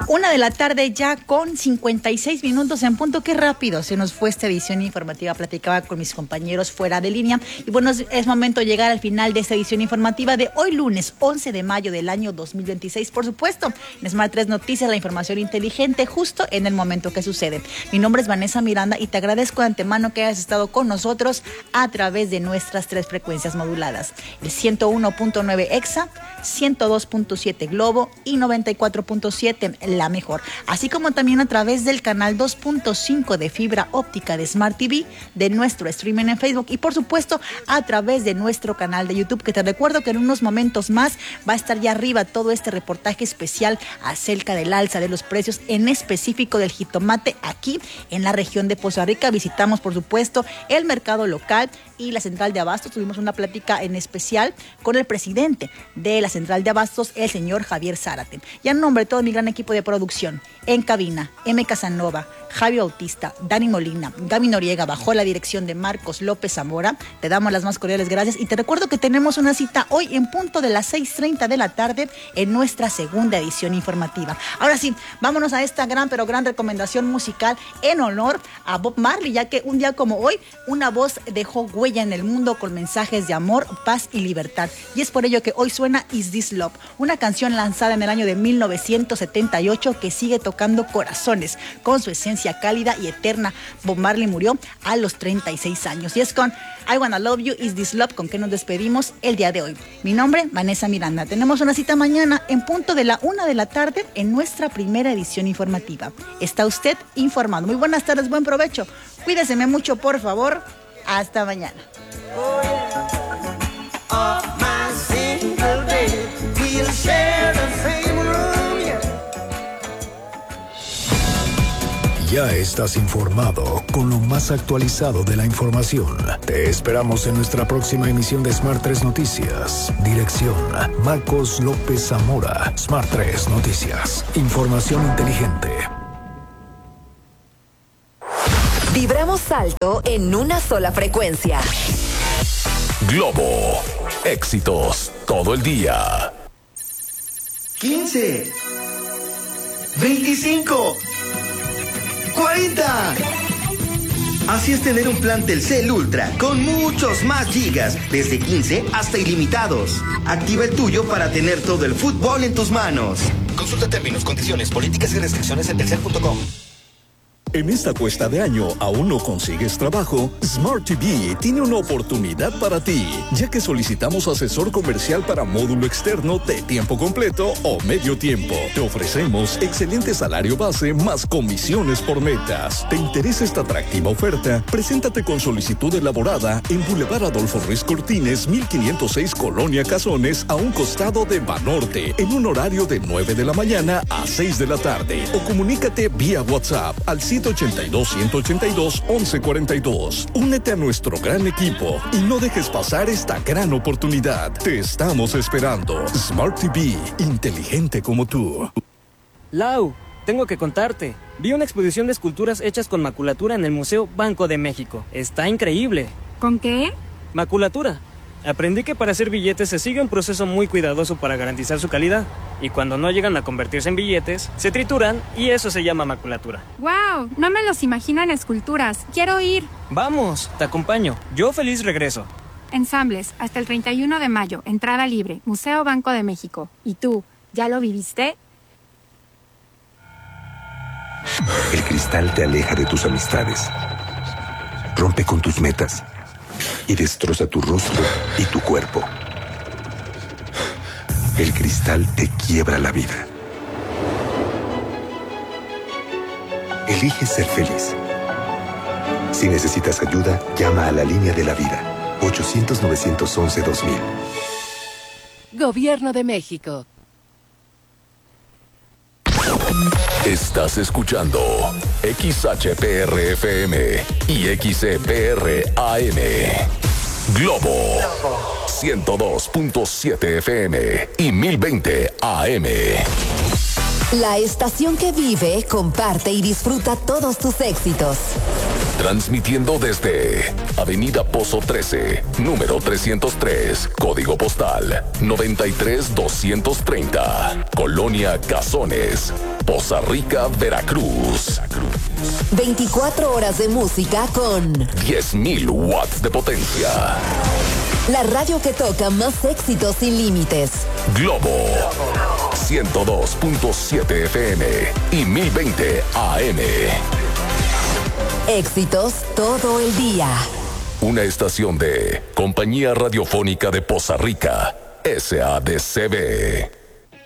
1:00 ya con 56 minutos en punto. Qué rápido se nos fue esta edición informativa. Platicaba con mis compañeros fuera de línea. Y bueno, es momento de llegar al final de esta edición informativa de hoy lunes 11 de mayo del año 2026. Por supuesto, en Smart 3 Noticias, la información inteligente justo en el momento que sucede. Mi nombre es Vanessa Miranda y te agradezco de antemano que hayas estado con nosotros a través de nuestras 3 frecuencias moduladas. El 101.9 EXA, 102.7 Globo y 94.7 La Mejor, así como también a través del canal 2.5 de fibra óptica de Smart TV, de nuestro streaming en Facebook y por supuesto a través de nuestro canal de YouTube, que te recuerdo que en unos momentos más va a estar ya arriba todo este reportaje especial acerca del alza de los precios, en específico del jitomate aquí en la región de Poza Rica. Visitamos por supuesto el mercado local y la central de abastos. Tuvimos una plática en especial con el presidente de la central de abastos, el señor Javier Zárate. Y en nombre de todo mi gran equipo de producción, en cabina, M. Casanova, Javi Bautista, Dani Molina, Gaby Noriega, bajo la dirección de Marcos López Zamora, te damos las más cordiales gracias y te recuerdo que tenemos una cita hoy en punto de las 6:30 de la tarde en nuestra segunda edición informativa. Ahora sí, vámonos a esta gran recomendación musical en honor a Bob Marley, ya que un día como hoy, una voz dejó huella en el mundo con mensajes de amor, paz y libertad. Y es por ello que hoy suena Is This Love, una canción lanzada en el año de 1978 que sigue tocando corazones con su esencia cálida y eterna. Bob Marley murió a los 36 años. Y es con I Wanna Love You, Is This Love con que nos despedimos el día de hoy. Mi nombre, Vanessa Miranda. Tenemos una cita mañana en punto de la 1:00 en nuestra primera edición informativa. Está usted informado. Muy buenas tardes, buen provecho. Cuídese mucho, por favor. Hasta mañana. Ya estás informado con lo más actualizado de la información. Te esperamos en nuestra próxima emisión de Smart 3 Noticias. Dirección: Marcos López Zamora. Smart 3 Noticias. Información inteligente. Vibramos alto en una sola frecuencia. Globo. Éxitos todo el día. 15. 25. 40. Así es tener un plan Telcel Ultra con muchos más gigas, desde 15 hasta ilimitados. Activa el tuyo para tener todo el fútbol en tus manos. Consulta términos, condiciones, políticas y restricciones en telcel.com. En esta cuesta de año, ¿aún no consigues trabajo? Smart TV tiene una oportunidad para ti, ya que solicitamos asesor comercial para módulo externo de tiempo completo o medio tiempo. Te ofrecemos excelente salario base más comisiones por metas. ¿Te interesa esta atractiva oferta? Preséntate con solicitud elaborada en Boulevard Adolfo Ruiz Cortines, 1506 Colonia Cazones, a un costado de Banorte, en un horario de 9 de la mañana a 6 de la tarde. O comunícate vía WhatsApp al 182-182-1142. Únete a nuestro gran equipo y no dejes pasar esta gran oportunidad. Te estamos esperando. Smart TV, inteligente como tú. Lau, tengo que contarte. Vi una exposición de esculturas hechas con maculatura en el Museo Banco de México. Está increíble. ¿Con qué? Maculatura. Aprendí que para hacer billetes se sigue un proceso muy cuidadoso para garantizar su calidad. Y cuando no llegan a convertirse en billetes, se trituran y eso se llama maculatura. ¡Wow! No me los imagino en esculturas. ¡Quiero ir! Vamos, te acompaño. Yo feliz regreso. Ensambles, hasta el 31 de mayo. Entrada libre. Museo Banco de México. ¿Y tú, ya lo viviste? El cristal te aleja de tus amistades, rompe con tus metas y destroza tu rostro y tu cuerpo. El cristal te quiebra la vida. Elige ser feliz. Si necesitas ayuda, llama a la línea de la vida. 800-911-2000. Gobierno de México. Estás escuchando XHPR-FM y XCPR-AM. Globo 102.7 FM y 1020 AM. La estación que vive, comparte y disfruta todos tus éxitos. Transmitiendo desde Avenida Pozo 13, número 303, código postal 93230, Colonia Cazones, Poza Rica, Veracruz. 24 horas de música con 10.000 watts de potencia. La radio que toca más éxitos sin límites. Globo 102.7 FM y 1020 AM. Éxitos todo el día. Una estación de Compañía Radiofónica de Poza Rica, SADCB.